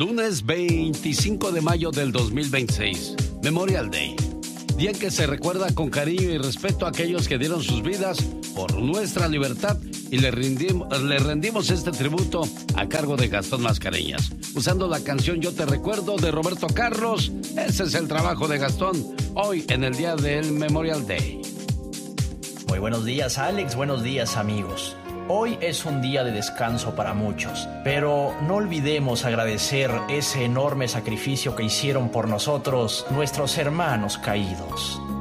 Lunes 25 de mayo del 2026, Memorial Day. Día en que se recuerda con cariño y respeto a aquellos que dieron sus vidas por nuestra libertad y le rendimos este tributo a cargo de Gastón Mascareñas. Usando la canción Yo te recuerdo de Roberto Carlos, ese es el trabajo de Gastón hoy en el día del Memorial Day. Muy buenos días, Alex, buenos días, amigos. Hoy es un día de descanso para muchos, pero no olvidemos agradecer ese enorme sacrificio que hicieron por nosotros nuestros hermanos caídos.